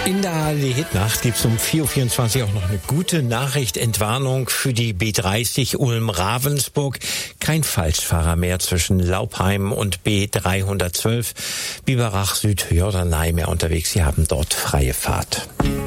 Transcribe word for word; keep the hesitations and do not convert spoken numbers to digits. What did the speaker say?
In der A R D-Hitnacht gibt es um vier Uhr vierundzwanzig auch noch eine gute Nachricht, Entwarnung für die B dreißig Ulm-Ravensburg. Kein Falschfahrer mehr zwischen Laupheim und B dreihundertzwölf. Biberach Süd-Jorderney mehr unterwegs. Sie haben dort freie Fahrt.